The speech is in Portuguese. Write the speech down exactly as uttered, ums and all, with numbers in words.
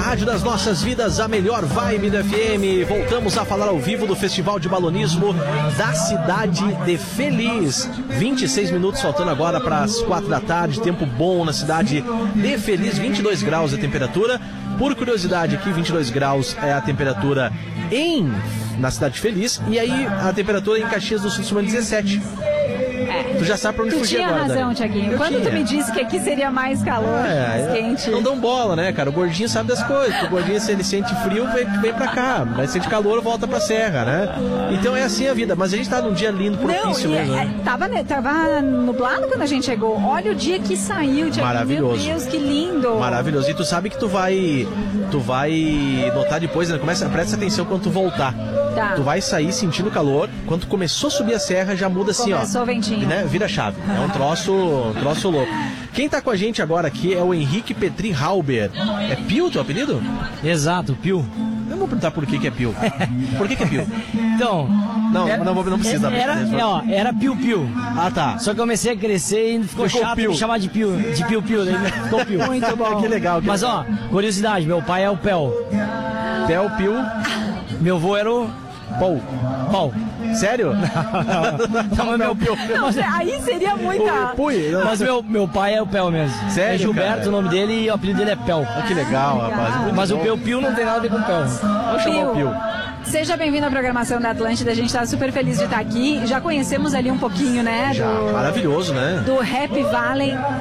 rádio das nossas vidas, a melhor vibe do F M. Voltamos a falar ao vivo do Festival de Balonismo da cidade de Feliz. vinte e seis minutos faltando agora para as quatro da tarde. Tempo bom na cidade de Feliz, vinte e dois graus a temperatura. Por curiosidade aqui, vinte e dois graus é a temperatura em na cidade de Feliz. E aí a temperatura em Caxias do Sul cima dezessete. É. Tu já sabe pra onde tu fugir agora. Tu tinha razão, Tiaguinho. Quando tinha. tu me disse que aqui seria mais calor, é, mais quente. Não dão bola, né, cara? O gordinho sabe das coisas. O gordinho, se ele sente frio, vem, vem pra cá. Mas sente calor, volta pra serra, né? Então é assim a vida. Mas a gente tá num dia lindo, propício não, mesmo. É, né? tava, tava nublado quando a gente chegou. Olha o dia que saiu, Tiaguinho. Maravilhoso. Meu Deus, que lindo. Maravilhoso. E tu sabe que tu vai. Tu vai notar depois, né? Começa, presta atenção quando tu voltar. Tá. Tu vai sair sentindo calor. Quando tu começou a subir a serra, já muda assim, Começou ó. Começou o ventinho. Né? Vira a chave. É um troço, um troço louco. Quem tá com a gente agora aqui é o Henrique Petri Halber. É Pio teu apelido? Exato, Pio. Eu vou perguntar por que que é Pio. Por que que é Pio? Então... Não, era, não, não precisa. Era, mesmo. é, ó, era Pio Pio. Ah, tá. Só que eu comecei a crescer e ficou, ficou chato Pio. Me chamar de Pio. De Pio Pio, daí ficou Pio. Muito bom. Que legal. Que Mas legal. ó, curiosidade, meu pai é o Pel. Pel, Pio. Meu avô era o... Paul. Paul. Sério? Não, não, meu, meu, não, aí seria muita... Pui, mas meu, meu pai é o Pel mesmo. Sério, é Gilberto, cara? o nome dele, e o apelido dele é Pel. Ah, que legal, rapaz. Muito mas bom. o Pel Pio não tem nada a ver com o Pel. Vamos chamar o Pio. Seja bem-vindo à programação da Atlântida, a gente está super feliz de estar aqui. Já conhecemos ali um pouquinho, né? Já, do, maravilhoso, né? Do Happy Valley.